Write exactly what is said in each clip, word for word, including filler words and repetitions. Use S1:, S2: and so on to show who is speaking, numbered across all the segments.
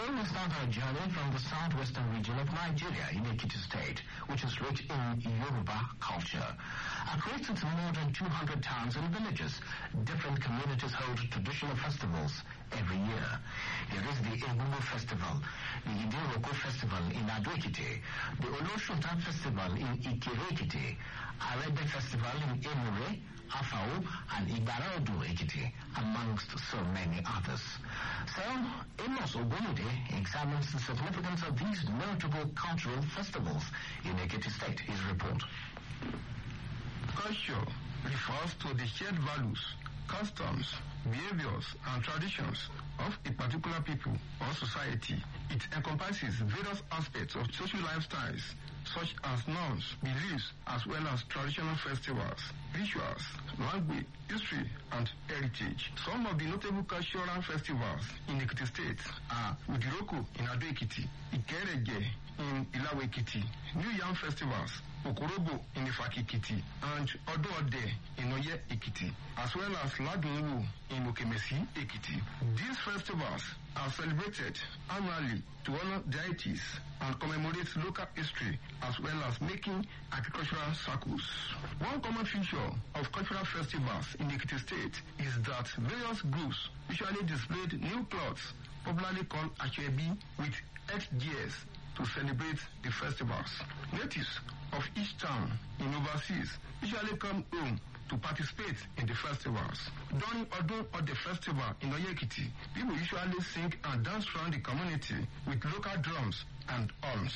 S1: Today we start our journey from the southwestern region of Nigeria in Ekiti State, which is rich in Yoruba culture. Across its more than two hundred towns and villages, different communities hold traditional festivals every year. There is the Egungun Festival, the Idiroko Festival in Ado-Ekiti, the Oloshunta Festival in Ikire-Ekiti, Arebe Festival in Emure, Afao, and Igbara-Odo-Ekiti, amongst so many others. So, Amos Ogunde examines the significance of these notable cultural festivals in Ekiti State. His report.
S2: Culture refers to the shared values, customs, behaviors, and traditions of a particular people or society. It encompasses various aspects of social lifestyles, such as norms, beliefs, as well as traditional festivals, rituals, language, history, and heritage. Some of the notable cultural festivals in Ekiti State are Udiroko in Ado-Ekiti, Ikereje in Ilawa-Ekiti, New Yam Festivals, Okorobo in Ifaki-Ekiti, and Odo-Ode in Oye-Ekiti, as well as Ladunwu in Okemesi-Ekiti. These festivals are celebrated annually to honor deities and commemorate local history, as well as making agricultural circles. One common feature of cultural festivals in Ekiti State is that various groups usually displayed new clothes, popularly called Asoebi, with headgears to celebrate the festivals. Natives of each town in overseas usually come home to participate in the festivals. During Odun or the festival in Oye-Ekiti, people usually sing and dance around the community with local drums and horns.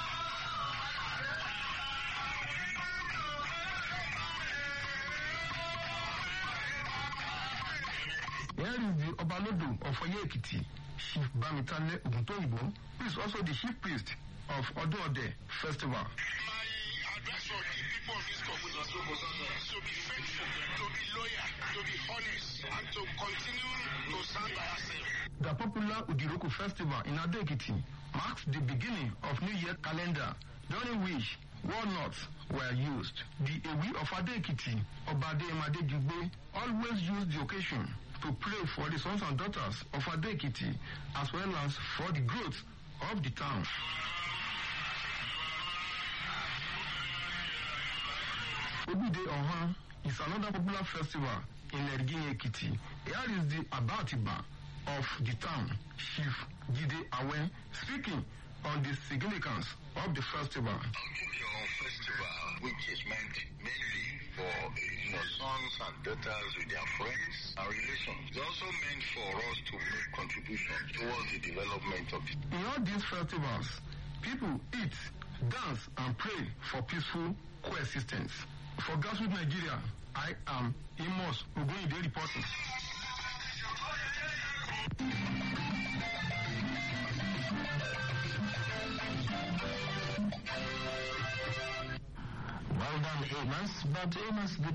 S2: Here is the Obalodo of Oye-Ekiti, Chief Bamitale Oguntoyibo, who is also the chief priest of Odo-Ode Festival.
S3: Advice for the people of this community to be faithful, to be loyal, to be honest, and to continue to stand by ourselves.
S2: The popular Udiroko Festival in Ado-Ekiti marks the beginning of New Year calendar, during which walnuts were used. The Ewi of Ado-Ekiti, Obade Emadejugbe, always used the occasion to pray for the sons and daughters of Ado-Ekiti, as well as for the growth of the town. Obude Oha is another popular festival in Ergin-Ekiti. Here is the Abatiba of the town, Chief Jide Awe, speaking on the significance of the festival.
S3: Our festival, which is meant mainly for you know, sons and daughters with their friends and relations, it's also meant for us to make contributions towards the development of it.
S2: In all these festivals, people eat, dance, and pray for peaceful coexistence. For Grassroots Nigeria, I am Amos Ogunde reporting.
S1: Well done, Amos. But Amos, the